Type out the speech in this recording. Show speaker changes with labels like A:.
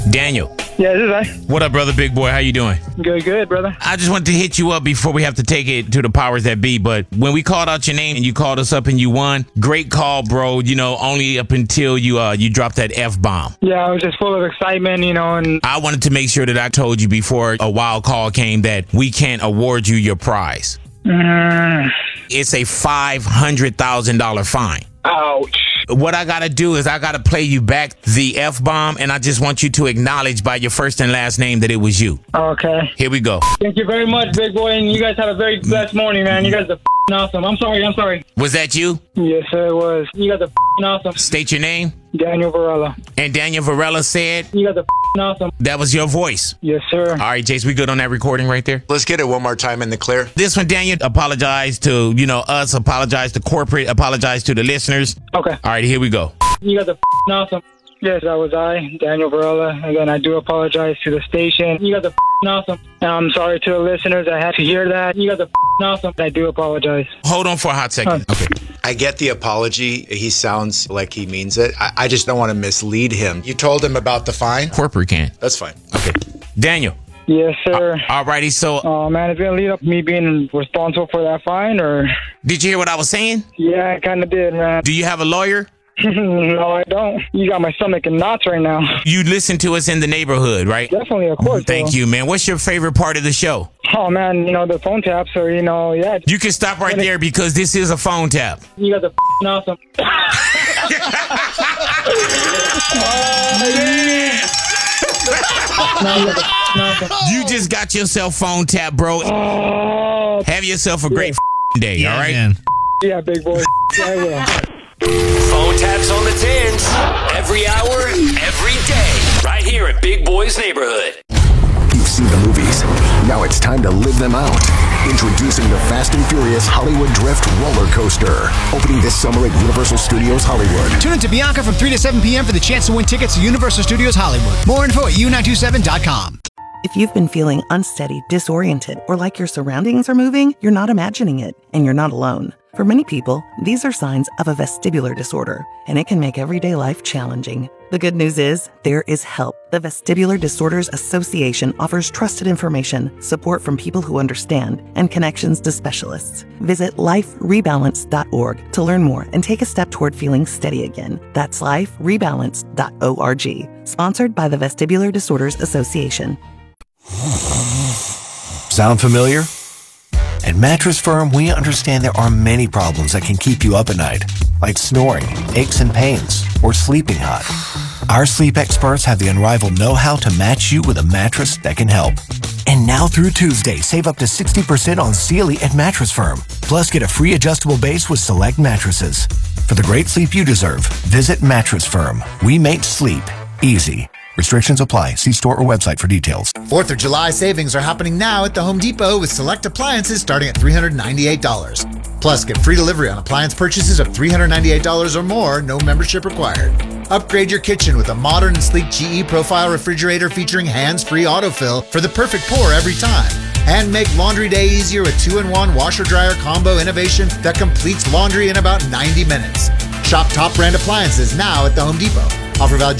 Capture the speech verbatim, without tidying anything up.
A: Daniel.
B: Yeah, this is I.
A: What up, brother? Big boy, how you doing?
B: Good, good, brother.
A: I just wanted to hit you up before we have to take it to the powers that be. But when we called out your name and you called us up and you won, great call, bro. You know, only up until you uh you dropped that F bomb.
B: Yeah, I was just full of excitement, you know, and
A: I wanted to make sure that I told you before a wild call came that we can't award you your prize.
B: Mm.
A: It's a five hundred thousand dollars fine.
B: Ouch.
A: What I got to do is I got to play you back the F-bomb, and I just want you to acknowledge by your first and last name that it was you.
B: Okay.
A: Here we go.
B: Thank you very much, big boy, and you guys had a very blessed morning, man. You guys are f***ing awesome. I'm sorry, I'm sorry.
A: Was that you?
B: Yes, sir, it was. You guys are f***ing awesome.
A: State your name.
B: Daniel Varela.
A: And Daniel Varela said
B: You guys are f***ing awesome.
A: that was your voice.
B: Yes, sir.
A: All right, Jace, we good on that recording right there?
C: Let's get it one more time in the clear.
A: This one, Daniel, apologize to, you know, us, apologize to corporate, apologize to the listeners.
B: Okay.
A: All right, here we go.
B: You guys are f***ing awesome. Yes, that was I, Daniel Varela. Again, I do apologize to the station. You guys are f***ing awesome. And I'm sorry to the listeners. I had to hear that. You guys are f***ing awesome. I do apologize.
A: Hold on for a hot second.
B: Huh.
A: Okay.
C: I get the apology. He sounds like he means it. I, I just don't want to mislead him. You told him about the fine?
A: Corporate can.
C: That's fine.
A: Okay. Daniel.
B: Yes, sir.
A: All righty, so
B: Oh, man, it's going to lead up to me being responsible for that fine, or?
A: did you hear what I was saying?
B: Yeah, I kind of did, man.
A: Do you have a lawyer?
B: No, I don't. You got my stomach in knots right now.
A: You listen to us in the neighborhood, right?
B: Definitely, of course.
A: Thank
B: bro.
A: you, man. What's your favorite part of the show?
B: Oh, man, you know, the phone taps or, you know, yeah.
A: You can stop right there because this is a phone tap.
B: You guys are f***ing awesome. No, you guys are f***ing awesome.
A: You just got yourself phone tap, bro.
B: Oh,
A: Have yourself a great f***ing day, all right?
D: man.
B: yeah, big boy. Yeah, I will.
E: Phone taps on the tins. Every hour, every day. Right here in Big Boy's neighborhood.
F: You've seen the movies. Now it's time to live them out. Introducing the Fast and Furious Hollywood Drift Roller Coaster. Opening this summer at Universal Studios Hollywood.
D: Tune in to Bianca from three to seven p.m. for the chance to win tickets to Universal Studios Hollywood. More info at u nine two seven dot com.
G: If you've been feeling unsteady, disoriented, or like your surroundings are moving, you're not imagining it, and you're not alone. For many people, these are signs of a vestibular disorder, and it can make everyday life challenging. The good news is, there is help. The Vestibular Disorders Association offers trusted information, support from people who understand, and connections to specialists. Visit life rebalance dot org to learn more and take a step toward feeling steady again. That's life rebalance dot org. Sponsored by the Vestibular Disorders Association.
H: Sound familiar? At Mattress Firm, we understand there are many problems that can keep you up at night, like snoring, aches and pains, or sleeping hot. Our sleep experts have the unrivaled know-how to match you with a mattress that can help. And now through Tuesday, save up to sixty percent on Sealy at Mattress Firm. Plus, get a free adjustable base with select mattresses. For the great sleep you deserve, visit Mattress Firm. We make sleep easy. Restrictions apply. See store or website for details.
I: fourth of July savings are happening now at the Home Depot with select appliances starting at three hundred ninety-eight dollars. Plus, get free delivery on appliance purchases of three hundred ninety-eight dollars or more, no membership required. Upgrade your kitchen with a modern and sleek G E Profile refrigerator featuring hands-free autofill for the perfect pour every time. And make laundry day easier with two in one washer-dryer combo innovation that completes laundry in about ninety minutes. Shop top brand appliances now at the Home Depot. Offer valid